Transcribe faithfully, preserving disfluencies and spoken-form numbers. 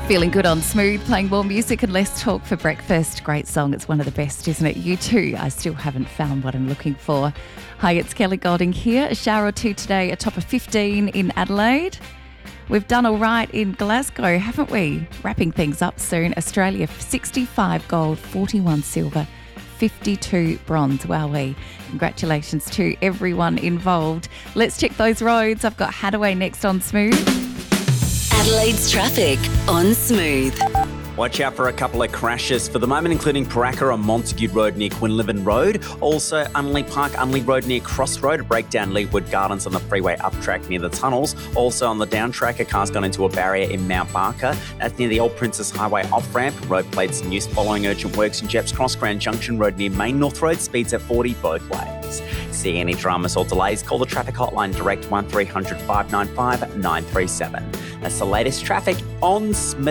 Feeling good on Smooth, playing more music and less talk for breakfast. Great song. It's one of the best, isn't it? You too. I still haven't found what I'm looking for. Hi, it's Kelly Golding here. A shower or two today, a top of fifteen in Adelaide. We've done all right in Glasgow, haven't we? Wrapping things up soon. Australia, sixty-five gold, forty-one silver, fifty-two bronze. Wowee. Congratulations to everyone involved. Let's check those roads. I've got Hadaway next on Smooth. Adelaide's traffic on Smooth. Watch out for a couple of crashes for the moment, including Paraka on Montague Road near Quinlivan Road. Also, Unley Park, Unley Road near Cross Road, a breakdown Leawood Gardens on the freeway up track near the tunnels. Also on the down track, a car's gone into a barrier in Mount Barker. That's near the Old Princess Highway off-ramp. Road plates in use following urgent works in Jeps Cross, Grand Junction Road near Main North Road. Speeds at forty both ways. See any dramas or delays, call the traffic hotline direct one three hundred five nine five nine three seven. That's the latest traffic on Smith.